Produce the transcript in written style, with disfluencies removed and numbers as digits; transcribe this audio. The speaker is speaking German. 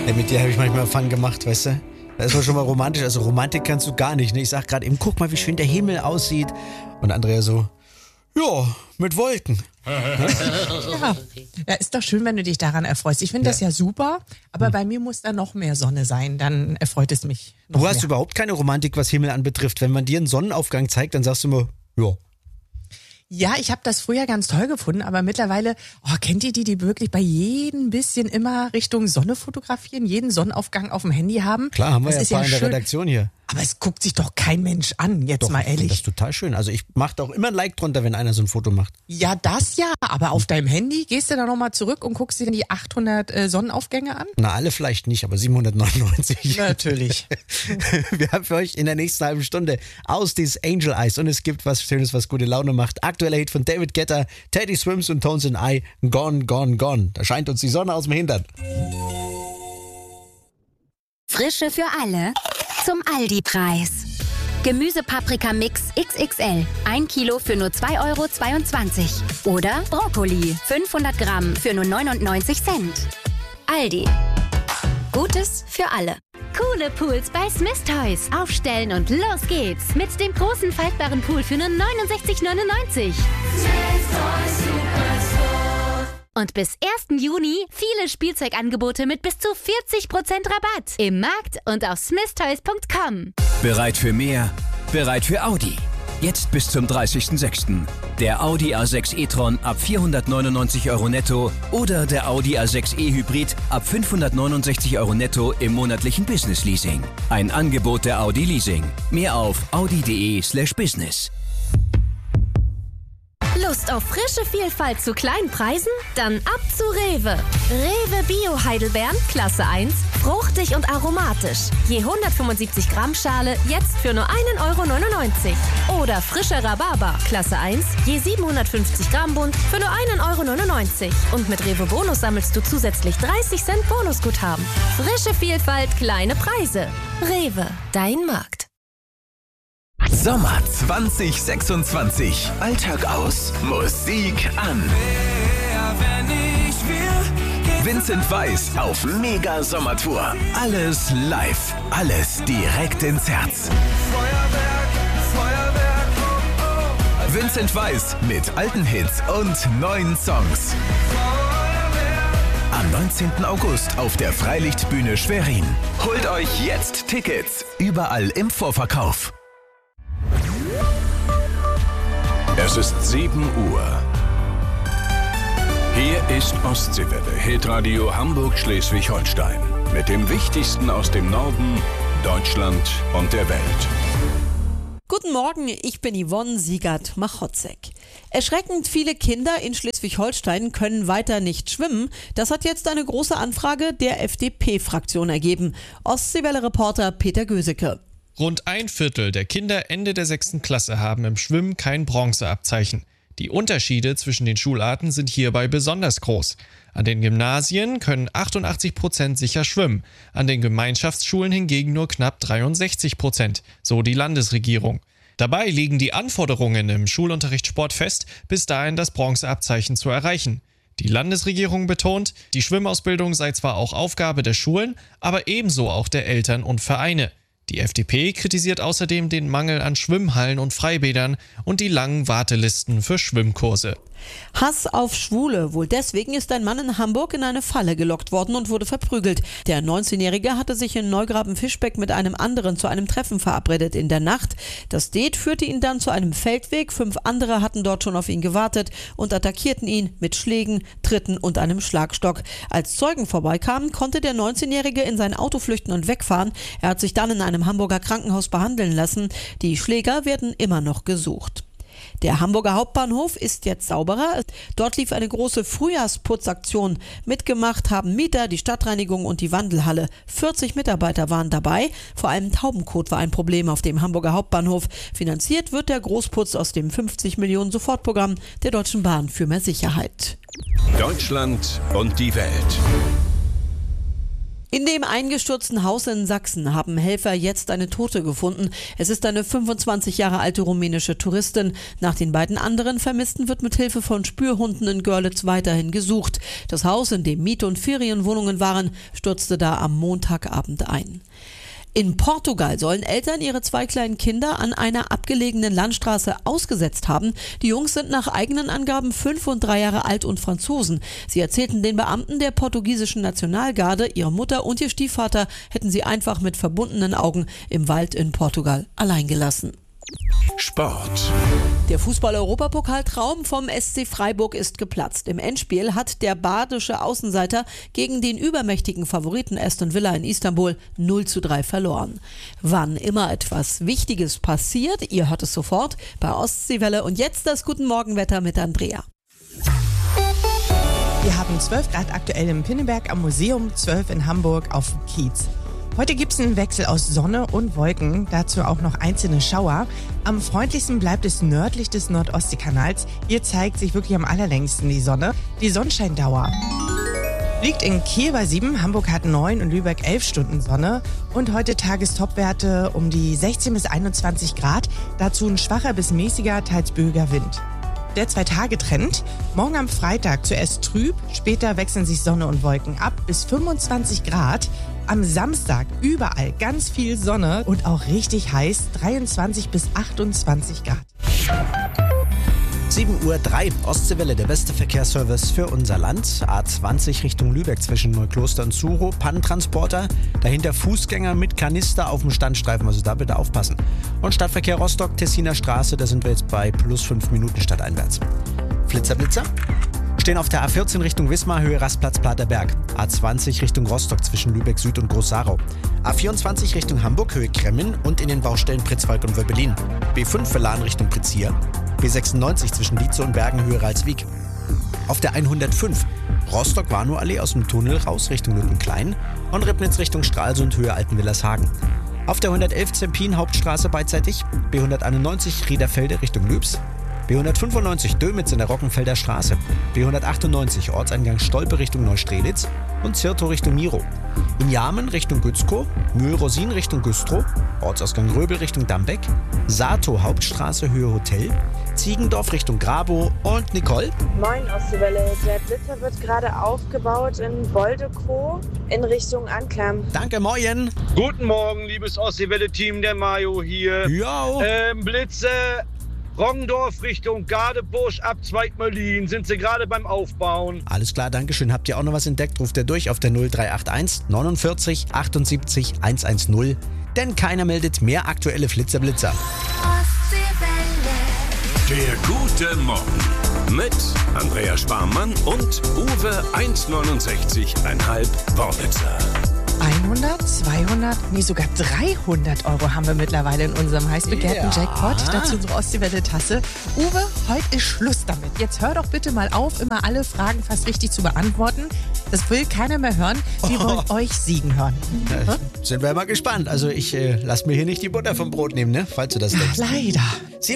Ey, mit dir habe ich manchmal Fun gemacht, weißt du? Das ist doch schon mal romantisch. Also Romantik kannst du gar nicht. Ne? Ich sag gerade eben, guck mal, wie schön der Himmel aussieht. Und Andrea so, ja, mit Wolken. Ja, ist doch schön, wenn du dich daran erfreust. Ich finde das ja super, aber bei mir muss da noch mehr Sonne sein, dann erfreut es mich noch Du mehr. hast überhaupt keine Romantik, was Himmel anbetrifft. Wenn man dir einen Sonnenaufgang zeigt, dann sagst du immer, ja. Ja, ich habe das früher ganz toll gefunden, aber mittlerweile, kennt ihr die wirklich bei jedem bisschen immer Richtung Sonne fotografieren, jeden Sonnenaufgang auf dem Handy haben? Klar, haben wir Das ja ist ein paar in der schön. Redaktion hier. Aber es guckt sich doch kein Mensch an, jetzt Doch, mal ich finde ehrlich. das total schön. Also ich mache da auch immer ein Like drunter, wenn einer so ein Foto macht. Ja, das ja, aber auf deinem Handy gehst du da nochmal zurück und guckst dir die 800 Sonnenaufgänge an? Na, alle vielleicht nicht, aber 799. Natürlich. Wir haben für euch in der nächsten halben Stunde aus dieses Angel Eyes und es gibt was Schönes, was gute Laune macht. Aktueller Hit von David Guetta, Teddy Swims und Tones and I, Gone, Gone, Gone. Da scheint uns die Sonne aus dem Hintern. Frische für alle zum Aldi-Preis. Gemüsepaprika-Mix XXL. 1 Kilo für nur 2,22 €. Oder Brokkoli. 500 Gramm für nur 99 Cent. Aldi. Gutes für alle. Coole Pools bei Smith Toys. Aufstellen und los geht's. Mit dem großen faltbaren Pool für nur 69,99 €. Und bis 1. Juni viele Spielzeugangebote mit bis zu 40% Rabatt. Im Markt und auf smithtoys.com. Bereit für mehr? Bereit für Audi. Jetzt bis zum 30.06. Der Audi A6 e-tron ab 499 € netto oder der Audi A6 e-Hybrid ab 569 € netto im monatlichen Business-Leasing. Ein Angebot der Audi Leasing. Mehr auf audi.de/business. Lust auf frische Vielfalt zu kleinen Preisen? Dann ab zu Rewe. Rewe Bio Heidelbeeren, Klasse 1, fruchtig und aromatisch. Je 175 Gramm Schale jetzt für nur 1,99 €. Oder frischer Rhabarber, Klasse 1, je 750 Gramm Bund für nur 1,99 €. Und mit Rewe Bonus sammelst du zusätzlich 30 Cent Bonusguthaben. Frische Vielfalt, kleine Preise. Rewe, dein Markt. Sommer 2026. Alltag aus, Musik an. Vincent Weiss auf Mega Sommertour. Alles live, alles direkt ins Herz. Vincent Weiss mit alten Hits und neuen Songs. Am 19. August auf der Freilichtbühne Schwerin. Holt euch jetzt Tickets. Überall im Vorverkauf. Es ist 7 Uhr. Hier ist Ostseewelle, Hitradio Hamburg-Schleswig-Holstein. Mit dem Wichtigsten aus dem Norden, Deutschland und der Welt. Guten Morgen, ich bin Yvonne Siegert-Machotzek. Erschreckend viele Kinder in Schleswig-Holstein können weiter nicht schwimmen. Das hat jetzt eine große Anfrage der FDP-Fraktion ergeben. Ostseewelle-Reporter Peter Göseke. Rund 1/4 der Kinder Ende der 6. Klasse haben im Schwimmen kein Bronzeabzeichen. Die Unterschiede zwischen den Schularten sind hierbei besonders groß. An den Gymnasien können 88% sicher schwimmen, an den Gemeinschaftsschulen hingegen nur knapp 63%, so die Landesregierung. Dabei liegen die Anforderungen im Schulunterrichtssport fest, bis dahin das Bronzeabzeichen zu erreichen. Die Landesregierung betont, die Schwimmausbildung sei zwar auch Aufgabe der Schulen, aber ebenso auch der Eltern und Vereine. Die FDP kritisiert außerdem den Mangel an Schwimmhallen und Freibädern und die langen Wartelisten für Schwimmkurse. Hass auf Schwule. Wohl deswegen ist ein Mann in Hamburg in eine Falle gelockt worden und wurde verprügelt. Der 19-Jährige hatte sich in Neugraben-Fischbeck mit einem anderen zu einem Treffen verabredet in der Nacht. Das Date führte ihn dann zu einem Feldweg. 5 andere hatten dort schon auf ihn gewartet und attackierten ihn mit Schlägen, Tritten und einem Schlagstock. Als Zeugen vorbeikamen, konnte der 19-Jährige in sein Auto flüchten und wegfahren. Er hat sich dann in einem Hamburger Krankenhaus behandeln lassen. Die Schläger werden immer noch gesucht. Der Hamburger Hauptbahnhof ist jetzt sauberer. Dort lief eine große Frühjahrsputzaktion. Mitgemacht haben Mieter, die Stadtreinigung und die Wandelhalle. 40 Mitarbeiter waren dabei. Vor allem Taubenkot war ein Problem auf dem Hamburger Hauptbahnhof. Finanziert wird der Großputz aus dem 50 Millionen Sofortprogramm der Deutschen Bahn für mehr Sicherheit. Deutschland und die Welt. In dem eingestürzten Haus in Sachsen haben Helfer jetzt eine Tote gefunden. Es ist eine 25 Jahre alte rumänische Touristin. Nach den beiden anderen Vermissten wird mit Hilfe von Spürhunden in Görlitz weiterhin gesucht. Das Haus, in dem Miet- und Ferienwohnungen waren, stürzte da am Montagabend ein. In Portugal sollen Eltern ihre 2 kleinen Kinder an einer abgelegenen Landstraße ausgesetzt haben. Die Jungs sind nach eigenen Angaben 5 und 3 Jahre alt und Franzosen. Sie erzählten den Beamten der portugiesischen Nationalgarde, ihre Mutter und ihr Stiefvater hätten sie einfach mit verbundenen Augen im Wald in Portugal allein gelassen. Sport. Der Fußball-Europapokal-Traum vom SC Freiburg ist geplatzt. Im Endspiel hat der badische Außenseiter gegen den übermächtigen Favoriten Aston Villa in Istanbul 0:3 verloren. Wann immer etwas Wichtiges passiert, ihr hört es sofort bei Ostseewelle. Und jetzt das Guten Morgenwetter mit Andrea. Wir haben 12 Grad aktuell im Pinneberg am Museum, 12 in Hamburg auf dem Kiez. Heute gibt es einen Wechsel aus Sonne und Wolken, dazu auch noch einzelne Schauer. Am freundlichsten bleibt es nördlich des Nordostseekanals. Hier zeigt sich wirklich am allerlängsten die Sonne. Die Sonnenscheindauer liegt in Kiel bei 7, Hamburg hat 9 und Lübeck 11 Stunden Sonne. Und heute Tagestopwerte um die 16 bis 21 Grad, dazu ein schwacher bis mäßiger, teils böiger Wind. Der 2-Tage-Trend. Morgen am Freitag zuerst trüb, später wechseln sich Sonne und Wolken ab bis 25 Grad. Am Samstag überall ganz viel Sonne und auch richtig heiß, 23 bis 28 Grad. 7:03 Uhr, Ostseewelle, der beste Verkehrsservice für unser Land. A20 Richtung Lübeck zwischen Neukloster und Zuro. Pannentransporter, dahinter Fußgänger mit Kanister auf dem Standstreifen, also da bitte aufpassen. Und Stadtverkehr Rostock, Tessiner Straße, da sind wir jetzt bei plus 5 Minuten stadteinwärts. Flitzer. Stehen auf der A14 Richtung Wismar, Höhe Rastplatz Platerberg. A20 Richtung Rostock zwischen Lübeck Süd und Groß-Sarau. A24 Richtung Hamburg, Höhe Kremmen und in den Baustellen Pritzwalk und Wöbbelin. B5 Verlan Richtung Pritzhier. B96 zwischen Dietze und Bergen, Höhe Ralswiek. Auf der 105 Rostock-Warnow-Allee aus dem Tunnel raus Richtung Lüttenklein und Ribnitz Richtung Stralsund, Höhe Altenwillershagen. Auf der 111 Zempin Hauptstraße beidseitig. B191 Riederfelde Richtung Lübs. B195 Dömitz in der Rockenfelder Straße, B198 Ortseingang Stolpe Richtung Neustrelitz und Zirtow Richtung Miro. In Jarmen Richtung Gützkow, Mühl-Rosin Richtung Güstrow, Ortsausgang Röbel Richtung Dambeck, Sato Hauptstraße Höhe Hotel, Ziegendorf Richtung Grabow und Nicole. Moin Ostseewelle, der Blitzer wird gerade aufgebaut in Boldekow in Richtung Anklam. Danke, moin. Guten Morgen, liebes Ostseewelle-Team, der Mario hier. Jo. Blitze Roggendorf Richtung Gadebusch ab Zweigmöllin. Sind sie gerade beim Aufbauen? Alles klar, dankeschön. Habt ihr auch noch was entdeckt? Ruft ihr durch auf der 0381 49 78 110. Denn keiner meldet mehr aktuelle Flitzer-Blitzer. Der gute Morgen mit Andrea Sparmann und Uwe 1,69,5 Worbitzer. 100, 200, nee sogar 300 Euro haben wir mittlerweile in unserem heiß begehrten Jackpot. Dazu unsere Ostseewelle-Tasse. Uwe, heute ist Schluss damit. Jetzt hör doch bitte mal auf, immer alle Fragen fast richtig zu beantworten. Das will keiner mehr hören. Wir wollen euch siegen hören. Ja, sind wir mal gespannt. Also ich lasse mir hier nicht die Butter vom Brot nehmen, ne? Falls du das denkst. Leider.